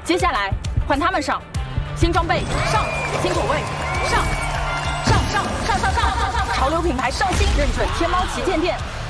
接下来换他们上，新装备上，新口味上，上，潮流品牌上新，认准天猫旗舰店。